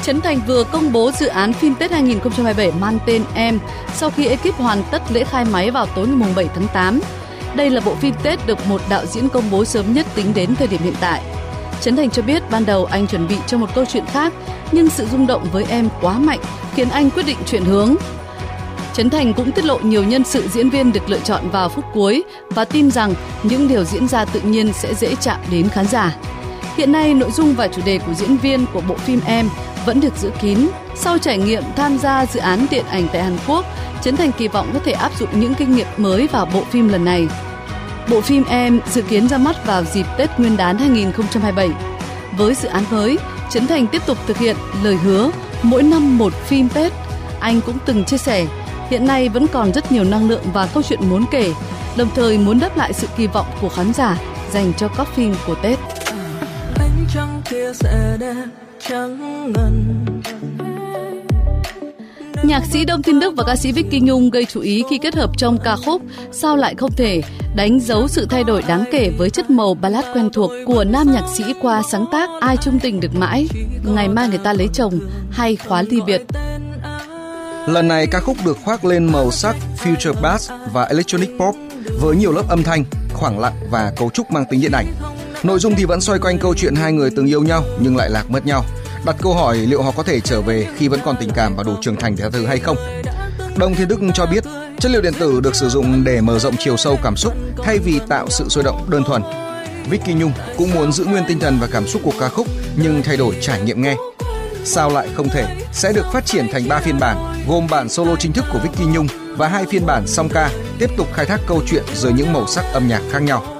Trấn Thành vừa công bố dự án phim Tết 2027 mang tên Em sau khi ekip hoàn tất lễ khai máy vào tối ngày 7 tháng 8. Đây là bộ phim Tết được một đạo diễn công bố sớm nhất tính đến thời điểm hiện tại. Trấn Thành cho biết ban đầu anh chuẩn bị cho một câu chuyện khác, nhưng sự rung động với Em quá mạnh khiến anh quyết định chuyển hướng. Trấn Thành cũng tiết lộ nhiều nhân sự diễn viên được lựa chọn vào phút cuối và tin rằng những điều diễn ra tự nhiên sẽ dễ chạm đến khán giả. Hiện nay, nội dung và chủ đề của diễn viên của bộ phim Em vẫn được giữ kín. Sau trải nghiệm tham gia dự án điện ảnh tại Hàn Quốc, Trấn Thành kỳ vọng có thể áp dụng những kinh nghiệm mới vào bộ phim lần này. Bộ phim Em dự kiến ra mắt vào dịp Tết Nguyên đán 2027. Với dự án mới, Trấn Thành tiếp tục thực hiện lời hứa mỗi năm một phim Tết. Anh cũng từng chia sẻ, hiện nay vẫn còn rất nhiều năng lượng và câu chuyện muốn kể, đồng thời muốn đáp lại sự kỳ vọng của khán giả dành cho các phim của Tết. Ánh trăng kia sẽ đẹp trắng ngần. Nhạc sĩ Đông Thiên Đức và ca sĩ Vicky Nhung gây chú ý khi kết hợp trong ca khúc Sao lại không thể, đánh dấu sự thay đổi đáng kể với chất màu ballad quen thuộc của nam nhạc sĩ qua sáng tác Ai chung tình được mãi, Ngày mai người ta lấy chồng hay Khóa ly biệt. Lần này ca khúc được khoác lên màu sắc future bass và electronic pop với nhiều lớp âm thanh, khoảng lặng và cấu trúc mang tính điện ảnh. Nội dung thì vẫn xoay quanh câu chuyện hai người từng yêu nhau nhưng lại lạc mất nhau, đặt câu hỏi liệu họ có thể trở về khi vẫn còn tình cảm và đủ trưởng thành để tha thứ hay không. Đông Thiên Đức cho biết chất liệu điện tử được sử dụng để mở rộng chiều sâu cảm xúc thay vì tạo sự sôi động đơn thuần. Vicky Nhung cũng muốn giữ nguyên tinh thần và cảm xúc của ca khúc nhưng thay đổi trải nghiệm nghe. Sao lại không thể sẽ được phát triển thành 3 phiên bản, gồm bản solo chính thức của Vicky Nhung và 2 phiên bản song ca tiếp tục khai thác câu chuyện dưới những màu sắc âm nhạc khác nhau.